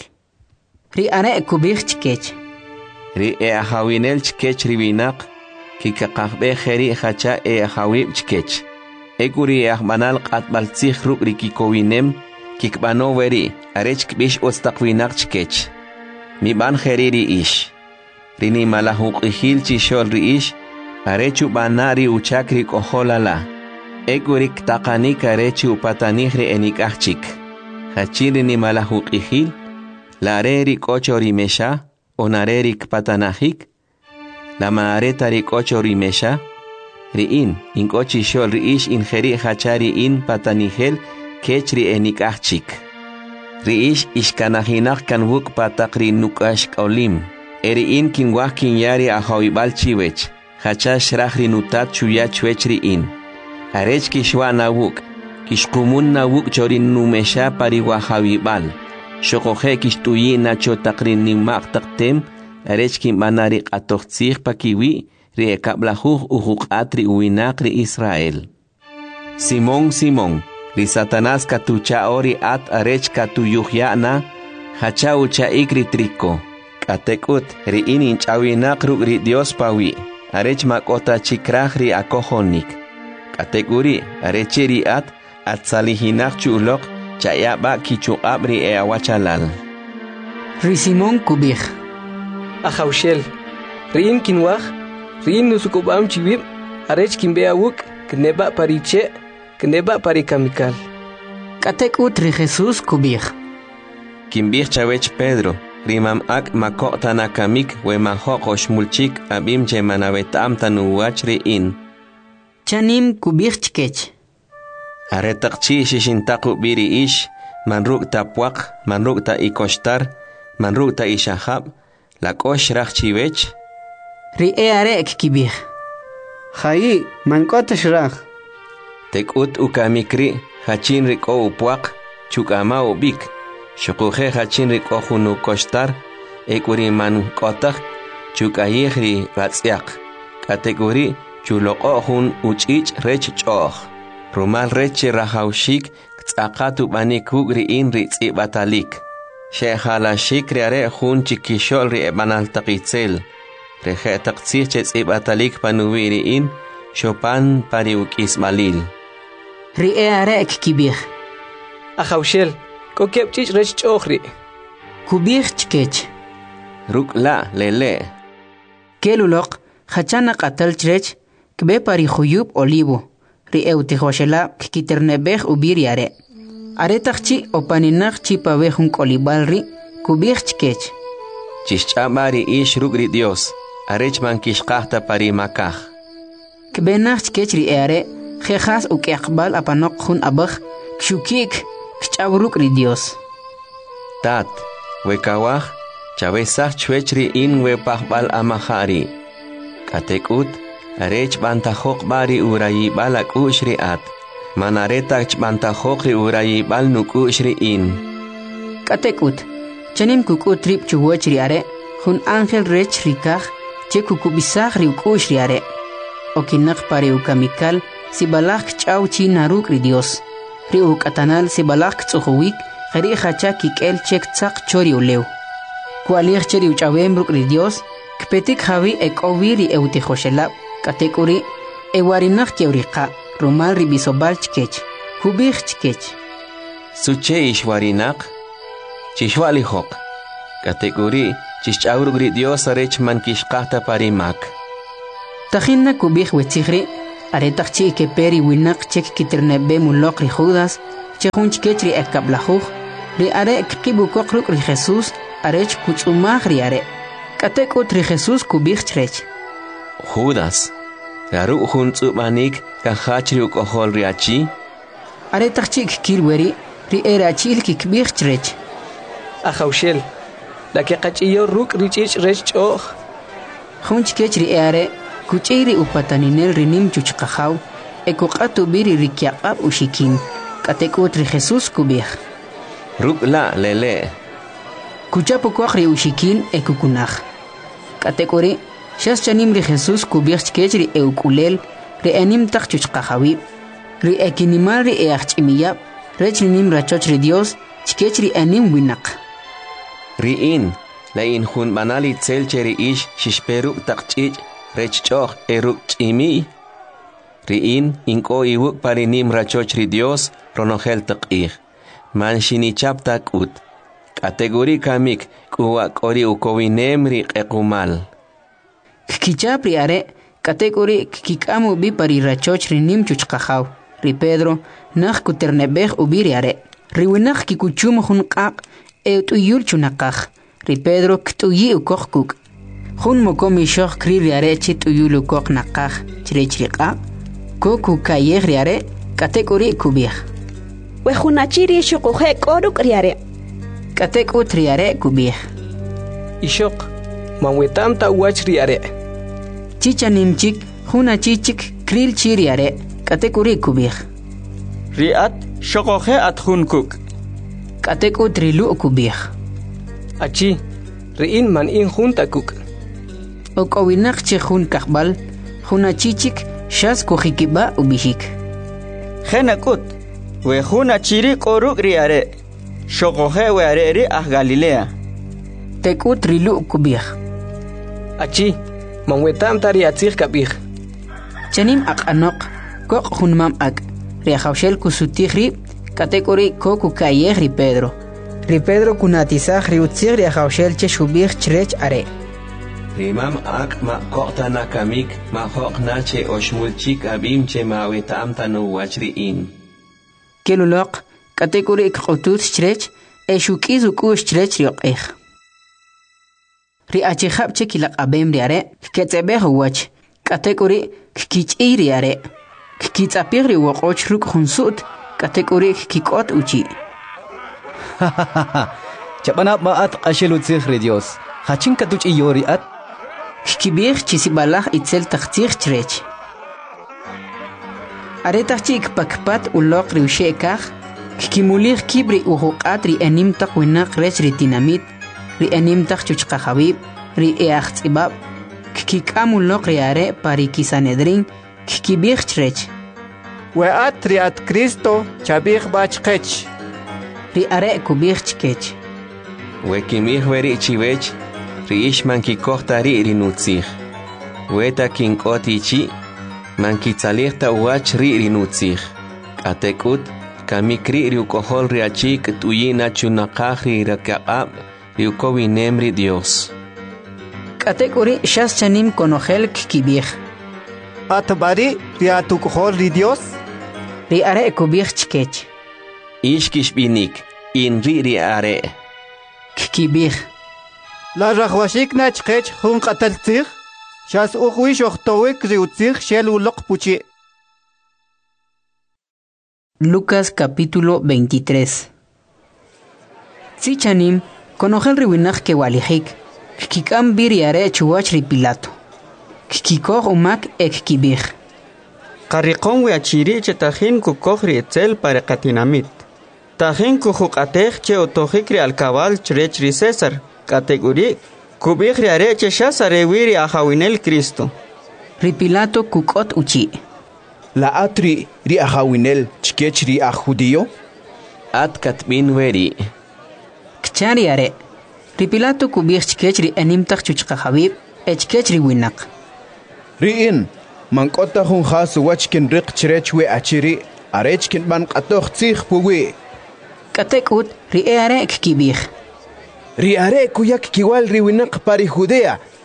Riare kubich chkech. Ri hawinel chkech riwinak, kikakakbe kheri hacha hawib chkech. Ekuri manal qatbal tsikh rukri kikowinem, kikbano weri, arech kbish ostaqwinak chkech. Mi ban kheri ri ish. Rini malahuk ihil chishol ri ish, arechu banari uchakri koholala. Ekuri ktaqanik arechu patanihri enikachik. Hachiri ni malahuk ihil, lareri kochori mesha, onareri kpatanahik, la maareta ri kocho ri mesha, riin, in kochi shol riish in heri hachari in patanihel, kechri enikachik. Riish ishkanahinak kan wuk patakri nukash kaulim, in kin wakin yari ahawibal chiwech, hachash rahri nutat chuya chwechri in. Arech kishwa na wuk, kishkumun na wuk chorin numesha pari wahawibal, shokohe kishtuyi na chotakrin ni maktaktem, arechki manari atoxtzig pakiwi ri ekablahuj uhuk atri uinak ri Israel. Simón, Simón, ri Satanás katucha ori at arech katuyuhyana, hacha ucha ikri triko. Katekut ri inin chawinak ruk ri Dios pawi, arech makota chikraj ri akohonik. Katekuri arechi ri at salihinak chulok chayaba kichuqab ri awachalal. Ri Simón kubij. Ahaushel, Rin kinwaj, Rin nusukubam chivib, Arech kimbea wuk, kneba pariche, kneba parikamikal. Katekut ri Jesús kubij. Kimbij chawech Pedro, rimam ak makota nakamik we mahokosh mulchik abim che manavetam tanuwach ri in. Chanim kubij chkech. Aretakchi shishintaku biri ish, manruk tapwak, manruk ta ikoshtar, manruk ta ishahab, la kosh rachchivech. Ri arek kibij. Hayi, mankota shrach. Tekut ukamikri, hachin riko upwak, chukama ubik. Shukuhe hachin riko hunu koshtar, ekuri man kotak, chukayihri ratsyak. Kategori, chuloko hun uchich rech choch. Rumal reche rahaushik, tzakatu banikuk ri in ri batalik. Shehala shikri are hun chikishol ri ebanal takitzel. Reje taktsir chets batalik panuiri in, Chopin pariuk ismalil. Ri arek kibij. Ahaushel, kokepchich rech chochri. Kubij chkech. Ruk la lele. Kelulok, hachana qatal chrech, kbe pari khuyub olivo. Ri eutihoshela kikiternebej ubiriare. Aretakchi opaninakchi pabejun kolibalri, kubij chkech. Chischamari ish rugri Dios, arechman kishkahta pari makaj. Kbenach chkech ri eare, jejas ukekbal apanok hun abaj, kshukik, kchabruk ri Dios. Tat, wekawaj, chavesach chwechri in wepahbal amahari. Katekut, arech bantajok bari urayi balak ushri at. Manaretak bantajok ri urayi bal nuk ushri in. Katekut, chanim kuku trip chuwach ri are, hun angel rech rikaj, che kukubisaj ri ukush ri are. Okinak pari ukamikal, si balak chau chi naruk ri Dios. Ri ukatanal si balak tsuhuwik, jeri hacha kikel chek tsak chori ulew. Kualir cheri uchawem ruk ri Dios, kpetik hawi ekowi ri eutijoshela, katekuri, ewarinak keurika, rumal ri bisobal chkech, kubij chkech. Suche ishwarinak, chishwalihok, katekuri, chichawruk ri Dios arech man kishkahta parimak. Tajinna kubij wetzigri, aretach chi ke peri winak chek kiternebe mulok ri Judas, chehun chikechri ekablajuj, ri are kibukokruk ri Jesús, arech kutzumaj ri are. Katekut ri Jesús kubij chrech. Judas, garu juntzumanik kajachri ukohol riachi. Aretach chik kilweri, ri erachil kikbij chrech. Ajaushel, la que cachiyo ruk richich rech och. Jun chikechri are, kuchiri upataninel rinim chuchqajaw, ekuqatu biri rikyaqab ushikin, katekut ri Jesús kubij. Ruk la lele. Kuchapu kwakri ushikin ekukunaj. Katekuri, shas chanim ri Jesús kubij chikechri eukulel, ri enim tak chuchqajawib, ri ekinimal ri eachchimiyab, rech rinim rachoch ri Dios, chikechri enim winak. Riin, la in hun banali tselcheri ish shishperuk takchich, rech choch eruk chimi. Riin, inko iwuk parinim rachoch ri Dios, ronogel takich. Man shinichap takut. Kategori kamik, kuwa kori ukowinem ri ekumal. Kichap ri are, kategori kikamu bi pari rachoch rinim chuchqajaw, ri Pedro, nach kuternebej ubiri are, ri winach kikuchum hun qaq, tuyul chunaqaj, ri Pedro ktuyi ukokuk. Jun mokomi shoch kri ri are chi tuyul ukok naqaj, chirechri qaq, koku kayej ri are, kategori kubij. Wejunachiri shukuje koruk ri are. Katekut ri are kubij. Ishok, manwetam ta uach ri are. Chichanimchik, junachichik, kril chiri are, katekuri kubij. Riat shokoje at junkuk. Katekut rilu kubij. Achi, riin man in junta kuk. Okowinak che jun kakbal, junachichik, shas kujikiba ubijik. Genakut, we junachiri koruk ri are. Shokoje we are ri ah Galilea. Tekut rilu kubij. Achi, manwetam tari atzir kabij. Chanim ak anok, kok junmam ak, riajaushel kusutijri, katekuri koku kayej ri Pedro. Ri Pedro kunatizaj ri utzir riajaushel che shubij chrech are. Rimam ak ma kokta kamik, ma hokna che oshmulchik abim che ma wetam tanu wachriin. Kelulok, katekuri ikqutut chrech, eshukiz ukush chrech riokej. Ri achihab che kilak abem ri are, ketzebej uwach, katekuri kich'i ri are, kitzapig ri wokoch ruk junsut, katekuri kikot uchi. Chapanap maat qashel utzig ri Dios. Hachin katuch iyori at. Kibij chisibalaj itzel tachtich chrech. Aretachik pakpat ulok ri ushekaj, kimulig kibri uhuqat ri enim tak winak rech ri dinamit, ri enim tak chuchqajabib, ri eachtzibab, kikamulok ri are pari kisanedrin, kibij chrech. Weat riat Cristo chabij bachkech. Ri are kubij chkech. Wekimih weri chivech, riish man kikohtari rinutzih. Weta kinkoti man kitzalih ta uach rinutzih. Katekut, kamikri riukohol riachik tuyina chunaqaj rirakaqab riukowinem ri Dios. Katekuri shas chanim konojel kibij. Atbari riatukohol ri Dios. Ri are kubij chkech. Ishkish binik, in ri are. Kibij. La rajwashik nachkech jun qataltzig, shas ukhwish ochtowik riutzig shel ulok puchi. Lucas capítulo 23. Tzichanim, konojel riwinaj ke walijik, kikam biri are chuwach ri Pilato. Kikikoj umak ek kibij. Qarriqon we achiri che tajin kukoj ri etzel para katinamit. Tajin kujuqatej che otojik ri alkabal chrech ri César. Kategori kubij ri are che shas arewiri ajawinel Cristo. Ri Pilato kukot uchi. La atri ri ajawinel chkech ri a judío? At katbin weri. Kchari are. Ri Pilato kubij chkech ri enim tak chuchqajabib, echkech ri winak. Riin, mankota jun khas wachkin riq chrech we achiri, arechkin man qatoq tzig puwi. Katekut ri are kibij. Ri are kuyak kiwal ri winak pari Judea.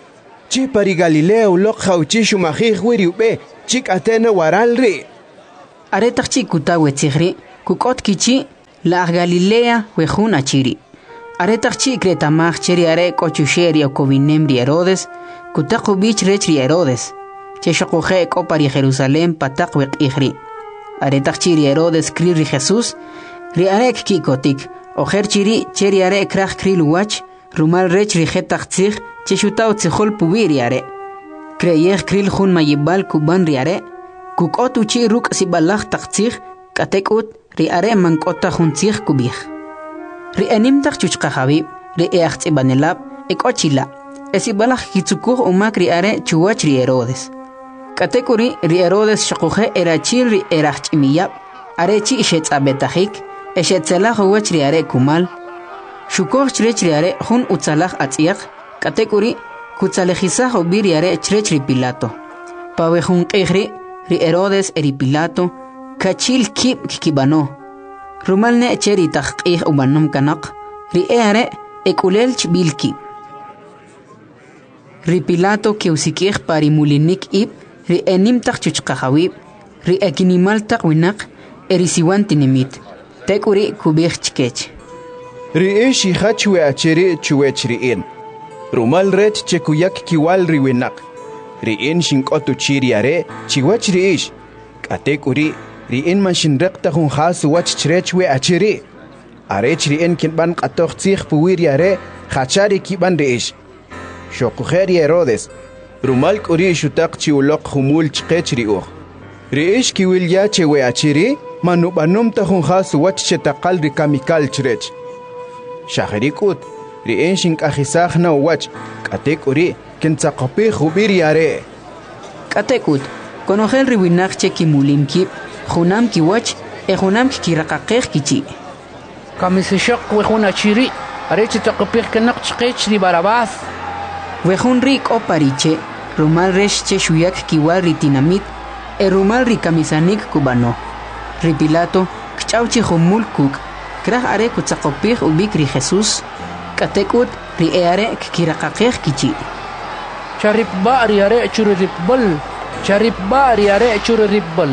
chi pari Galilea uloq khawchi shumajij wiri ube chik atena waral ri. Aretaq chi kutawe tzigri kukot kichi la Galilea wejun achiri. Aretaq chi kretamaj cheri are kochusheri o kovinemri Herodes kutaqu bich rechri Herodes. Che shoquje ko pari Jerusalén pataq weqihri. Aretaq chiri Herodes kriri Jesús ri arek kikotik ojer chiri cheri are kraj kriluwach rumal rechri jetaq tzig che shutaw tzijol pubiri are. Kreyej kril jun mayibal kuban ri are kukot uchi ruk sibalaj taqtzig katekut ri are mankota jun tzig kubij. Ri animtaq chuchqajabi ri eaqtzibanelab ekochila esibalaj kitzukuj umak ri are chuwach ri Herodes. Katekuri ri Herodes shaquje erachil ri erachimiyab arechi ishetzabetajik eshetzelaj uwach ri are kumal shukoj chrech ri are jun utzalaj atziaq katekuri kutzalejizaj ubir ri are chrech ri Pilato pawe jun qijri ri Herodes eri Pilato kachil kib kibano rumalne cheri taqqij ubanum kanaq ri are ekulel chbilki ri Pilato keusikij pari mulinik ib ri enimtaq chuchqajawib ri ekinimaltaq winaq erisiwantinimit tekuri kubij chkech ri ishi hachwe acheri chuwech ri in rumal rech chekuyak kiwal ri winaq ri in shinqotu chiri are chiwach ri ish katekuri ri in man shinreqta jun hasu wach chrechwe acheri arech ri in kinban qatoq tzig puwir are khachari kiban ri ish shoqujeri Herodes rumal kuri shutaq chiuloq humul chqech ri uj ri ish kiwil ya chewe acheri manubanum ta jun hasu wach chetaqal ri kamikal chrech shahrikut ri in shinkajisaj na wach katekuri kintzaqopi jubir yare katekut konojel ri winaq che kimulimki junam kiwach junam kiraqaqej kichi kamisishaq wejun achiri arech taqopij kanaq chqech ri Barabás wejun ri opariche rumal resh che shuyak kiwal ri tinamit rumal ri kamisanik kubano ri Pilato kchauchi jumul kuk kraj are kutzaqopij ubik ri Jesús katekut ri are kiraqaqej kichi charip bari are churribbal charip bari are churribbal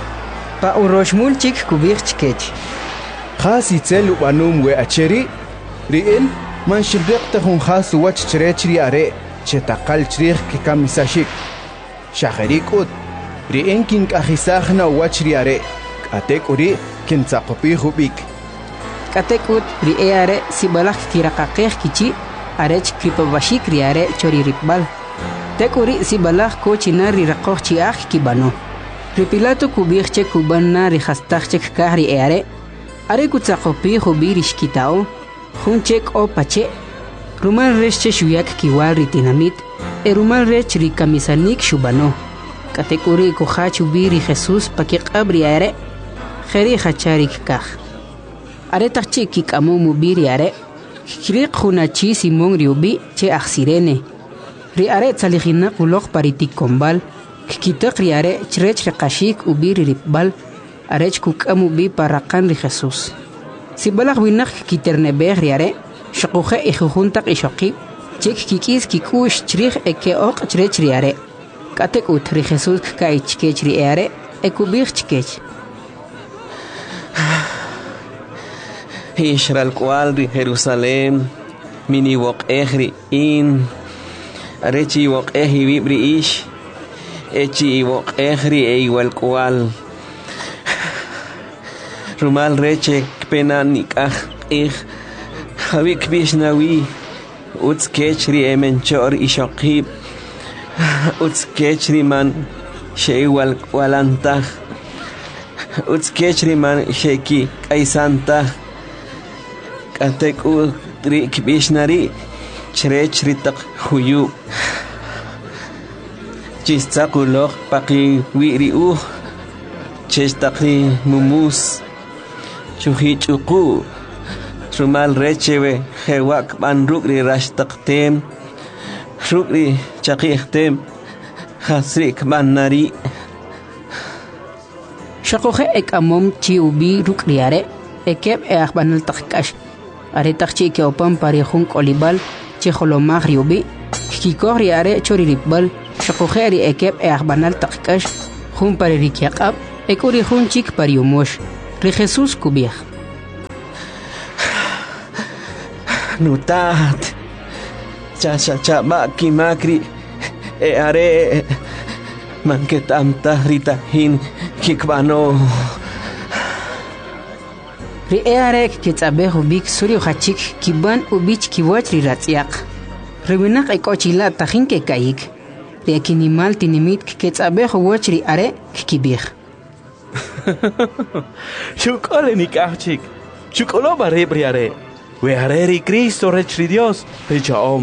pa uroshmul chik kubij chkech khasi tsel ubanum we acheri ri in man shibreqta jun khasu wach chrechri are chetaqal chrij kikamisashik shahrikut ri in kinkajisajna wach ri are katekuri kintzaqopi jubik katekut ri are sibalaj kiraqaqej kichi arech kripabashik ri are chori ripbal tekuri sibalaj kochina ri raqoj chiaj kibano ri Pilato kubij che kubanna ri hastaj chek kahri are kutzaqopi jubir ishkitao jun chek o pache rumal rech che shuyak kiwal ri tinamit rumal rech ri kamisanik shubano katekuri kuhach ubir ri Jesús pakiqabri are kheri khacharik kaj are taqchi kikamu mubiri are kriq hunachi Simón riubi che aksirene ri are tsalijina uloq paritik kombal kitaq ri are chrech qashik ubiri ribal arech kukamu bi paraqan ri Jesús sibalaq winaq kiternebej ri are shaquje ijujuntaq ishoqi chik kikis kikush chrij eke oq chrech ri are katek ut ri Jesús kai chkech ri are ekubij chkech Ishral cual ri Jerusalén mini wok ejri in arechi wok eji vibri ish echi wok ejri e igual cual rumal reche pena nikaj ij javik bishnawi uts kechri emenchor ishokib uts kechri man she igual cualanta uts kechri man sheki kaisanta kateku tri kibishnari chrech ritaq huyu chistaquloq paqi wiri chestaqi mumus chuhi chuqu rumal rechewe hewak ban rukri rashtaqtem rukri chaqihtem hasrik banari shaqoje ekamom chiubi rukriare ekeb eaqbanal taqkash are taqchi ke opan parihun kolibal che holomag riubi kikori are chori ribal shaqokheri ekep e ahbanal taqkash khun pare rikyaqab ekuri khun chik pariumosh ri Jesus kubih nutat cha makri e are manketamta ritahin kikbano ri e are kitsabehu bik suri khachik kiban ubich kiwach ri ratsiaq riwinak ikochila tahin ke kayik ri akinimal tinimit kitsabehu wach ri are kibih shukole nikachik shukolo bare briare we are ri Cristo rechri Dios pechaom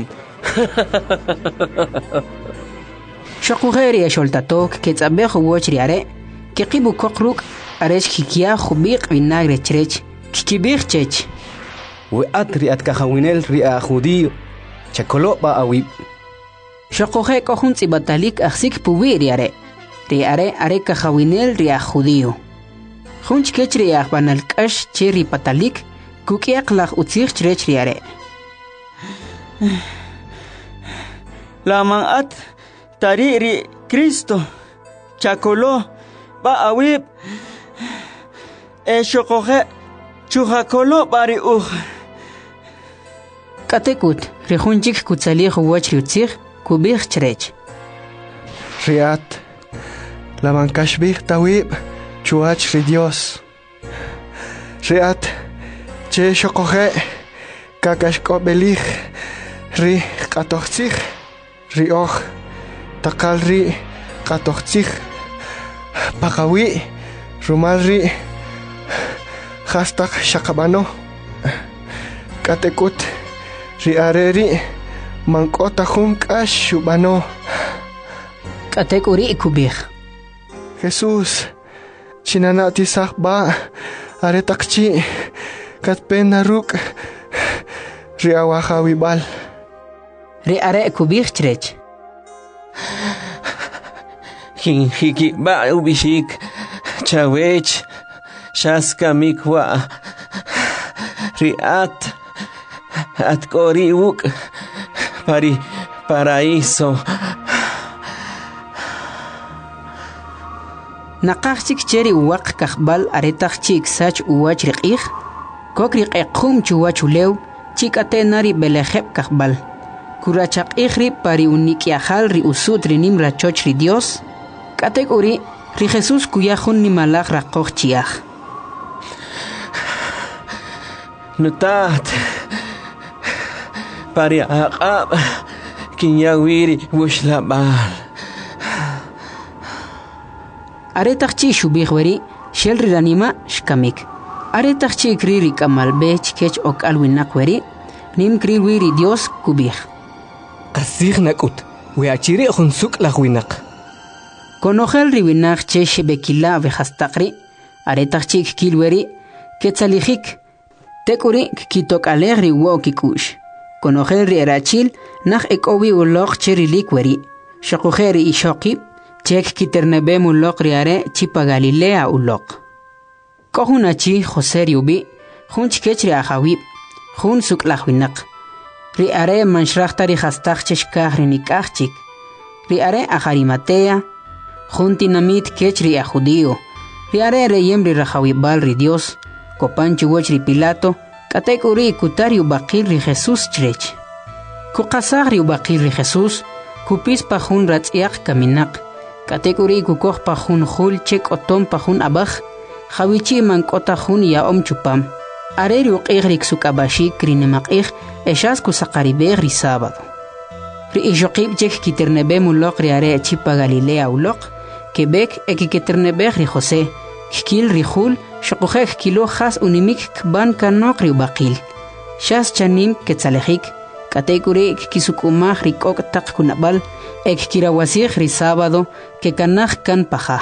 shaqokheri sholtatok kitsabehu wach ri are kiqibu koqruk aresh kikia khubiq vinagre chrech kibih chech we atri atkahawinel ri a judío chakolo ba awib shaqokhe kohun tsibatalik aksik puwi ri are kahawinel ri a judío khunch kechri banal kash cheri patalik kukiaq laq utsig chrech ri are laman at tari ri Cristo chakolo ba awib shaqokhe chujakolo bari katekut rehunchik kutsali wach riutzig kubih chrech riat la mankashbih tawib chuach ri Dios riat che shokoje kakashko belich ri qatochzig ri och takal ri qatochzig pakawi rumal ri hashtag shakabano katekut ri areri mankota junkash shubano katekuri kubih Jesús chinanati sakba aretakchi katpena ruk ri awahawibal ri are kubih chrech hiki ba ubishik chawech shaska mikwa riat atkori uk paraíso naqachik cheri waq kahbal aretachik sach uwach riqih kokri qequm chuwach ulew chikate nari belejeb kahbal kurachaq ihri pari unikiahal ri usut rinim rachoch ri Dios kategori ri Jesus kuyahun ni malach raqoch chiah nutat pari aqab kinyawiri wushlabal aretachchi shubihwari shelri ranima shkamik aretachchi kriri kamalbech kech ok alwinakweri nim kriwiri Dios kubih qasig nakut we achiri khunsuk lagwinak konojel riwinak che shebekila vehastaqri aretachchi kilweri ketsalijik tekuri kitok alegri wo kikush konojel ri erachil nach ekowi ulog cherilikweri shaqojeri ishoqi chek kiternebe mulok riare chipa Galilea ulok kohunachi Jose riubi hunch kechri ahawib hun suklahwinak ri are manshrachtari hastaq cheshkah rinikachik ri are aharimatea juntinamit kechri a judío ri are reyemri rahawibal ri Dios kopanchu wochri Pilato katekuri kutariu baqil ri Jesus chrech kuqasagri baqil ri Jesus kupis pajun ratsiaq kaminak katekuri kukoh pajun khul chek otom pajun abaj jawichi mankota jun ya chupam areri uqigrik sukabashi krinemaqig eshas kusaqaribeg ri sábado ri ijoqib chek kiternebe mulok ri are chipa Galilea ulok kebek ekiketernebe ri Jose kil ri khul shqokhek kilo khas unimik kban kanok ri baqil shas chanim ketsalejik katekuri kisukumaj ri kok taq kunabal ek kirawasig ri sábado que kanaj kan paja.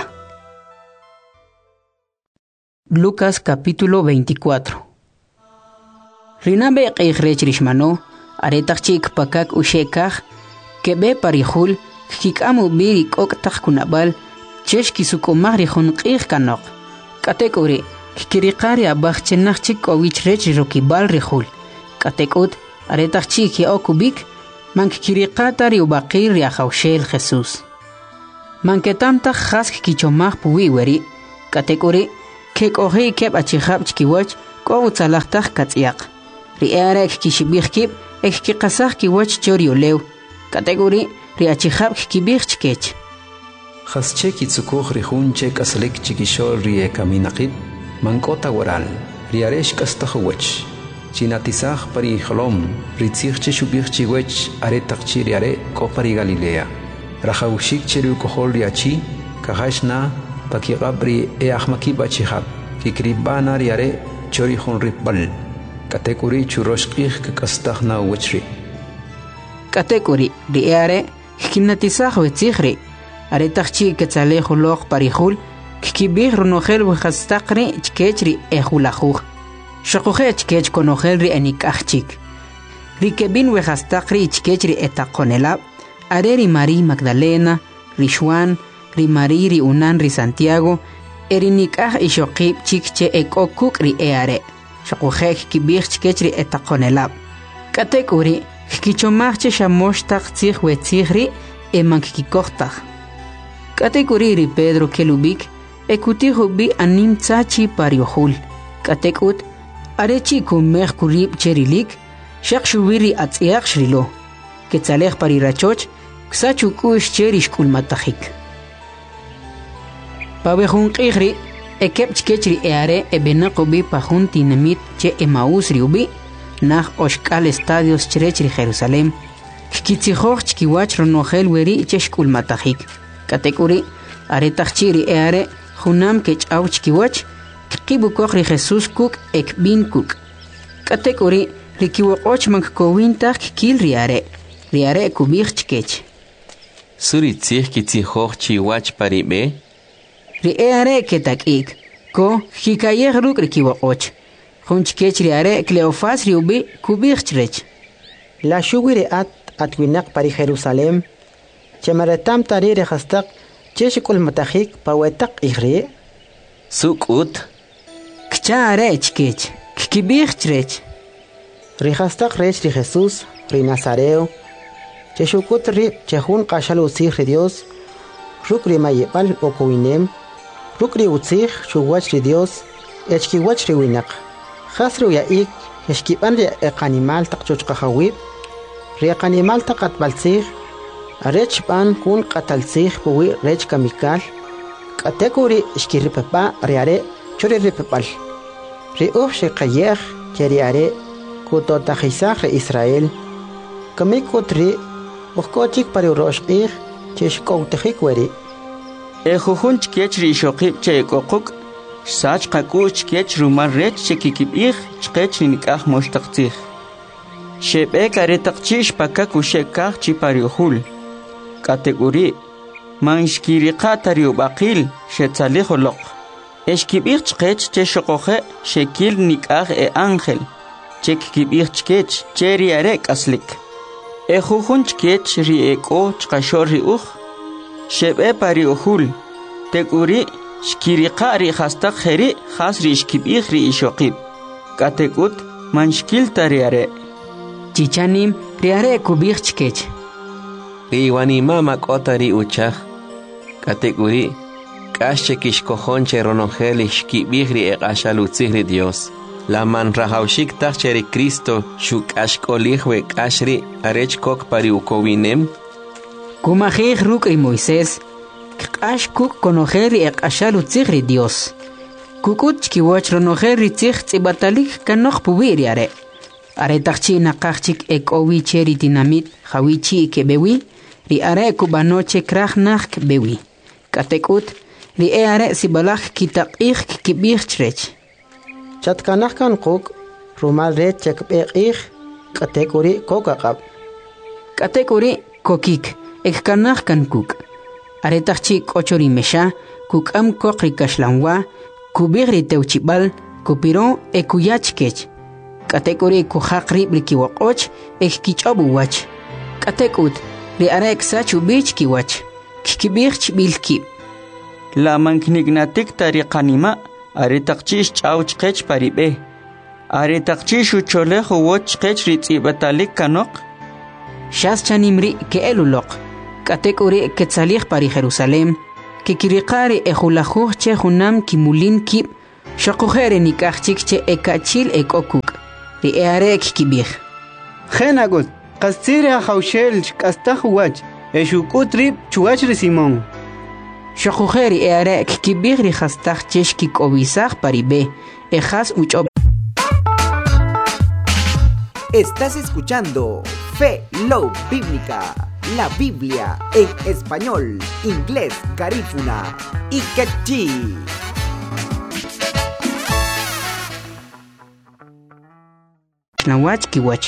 Lucas capítulo 24. Rinabe qeyrech rishmano aretachik pakak ushekaj kebe parihul kikamu biri kok taq kunabal chesh kisukumaj ri junqij kanok katekuri kiriqari abaj chenachik owich rech rokibal rihul katekut aretachik ya okubik Mankikiriqata riubaqir riajawshel Jesús. Manketamta jask kichomaj puwi weri, katekuri, kek'oji keb achijab chkiwach, k'o utzalajtaj katz'yaq. Ri'ara ek kixibij kib, ek kiqasaj kiwach choriolew, katekuri, riachijab kibij chkech. Jasche kitzukuj rijun che kaslik chikishol rie kaminaqib, mankota waral, riaresh kastajuwech. Chinatisaj pari jolom, ritzij che shubij chiwech aretaq chiriare kopari Galilea. Rajawshik cheriu kohol riachi, kahashna, pakigabri e ahmakib achihab, kikribana riare chori hon ripbal. Katekuri churoshkij kakastajna wechri. Katekuri riare, kinatisaj wetzijri. Aretaqchi ketzalejo log parijul, kikibij runojel wejastaqri chkechri ejulajuj. Shokuje chkech konojel enikajchik. Rikebin wejastaqri chkechri etaqonelab, areri Mari Magdalena, Rixuan, Mari Riunan Santiago, erinikaj ishokib chikche ekokuk eare. Shokuje kikibij chkechri etaqonelab. Katekuri, kikichomajche shamoshtaq tzij wetzijri emankikikojtaj. Katekuri Pedro kelubik, ekutijo bi anim tzachi pariohul. Katekut, arechi kumej kurib cherilik, shakshubiri atziak shrilo. Ketzalej parirachoch, ksachukush cherish kulmatajik. Pabejun qihri, ekep chkechri eare ebenakobi pajun tinamit che Emaús riubi, nach oshkal estadios cherechri Jerusalem, kikitzijoj chkiwach ronojel weri chesh kulmatajik. Katekuri, aretachiri eare, junam kech auchkiwach, kibukokri Jesús kuk ekbin kuk. Katekuri, rikiwokoch mankowintak kil riare kubich chkech. Suri tzih kitzihoj chiwach paribe? Riare ketakik, ko hikayeh ruk rikiwokoch. Junchkech riare Cleofas riubi kubich chrech. La shugiri atwinak pari Jerusalem, Chemaratam tarire hastaq cheshikul matajik pawetak ihri. Sukut. Kchare chkech, kibich chrech. Rihastaq rech ri Jesús, ri Nazareo. Cheshukut ri chehun qashal usih ri Dios. Rukri mayepal okowinem. Rukri utsih shuwach ri Dios. Echkiwach ri winak. Khasru yaik, eshkipan ri eqanimal taq chochqahawib. Ri eqanimal taq atbalsih. Arech pan kun qatalsij puwi rech kamikal. Katekuri ishkiripapa riare chori ripapal. Riuh shikayeh cheriare kutotajisaj re Israel. Kamikutri ukochik pari uroshqih cheshkoutajik weri. Ejujun chkech ri ishokib che ekokuk, sach qakuch chkech rumar rech chekikibih chkech nikaj moshtaqtzij. Shebek aretaqchish pakakushekaj chipariuhul. Kategori manshkiriqa tariubaqil shetzalejoloq. Eshkibich chkech che shokoje shekil nikaj ángel. Chekibich chkech cheriarek aslik. Ejujun chkech ri eko chkashor riuj. Shebe pariuhul. Teguri shkiriqa ri hastaq jeri has ri ishkibich ri ishokib. Kategut manshkil tariare. Chichanim riare kubich chkech. Riwanima makotari uchaj. Kateguri, kasche kishkojonche ronojel ishkibihri eqashalutzihri Dios. La man rajawshik tacheri Cristo shukashkolihwe kashri arech kok pari ukowinem. Kumajij rukri Moisés, kash kuk konojeri eqashalutzihri Dios. Kukut chkiwach ronojeri tzih tzibatalik kanoj pubiriare. Aretachchi naqachik ekowi cheri dinamit jawichi kebewi. Ri are kubanoche krajnach bewi. Katekut, ri are sibalach kitaqih kibich chrech. Chatkanach kan kuk, rumal rech chekbeqih, katekuri kokaqab. Katekuri kokik, ekkanach kan kuk. Aretachchi kochori mesha, kukam kokri kashlanwa, kubigri teuchibal, kupiron ekuyachkech. Katekuri kuhaqri brikiwakoch, ekkichobuwach. Katekut, ri arek sachu bich kiwach, kikibich bilki. La manknignatik tariqanima, aretaqchish ch'awchqech paribe. Aretaqchish ucholejo wochqech ritzibatalik kanok. Shas chanimri que eluloq. Katekuri que tzalih pari Jerusalem. Que kirikari ejulajuj che junam kimulin kib. Shokujere nikachik che ekachil ekokuk. Ri earek kibij. Genagot, kastire a haushel kastaj wach. Eshukutrip chuachri Simón. Shokujeri earek kibij ri hastaj cheshki kobisaj paribe. Ejas uchob. Estás escuchando Fe Love Bíblica, la Biblia en español, inglés, garífuna y quechí. Nawach kiwach.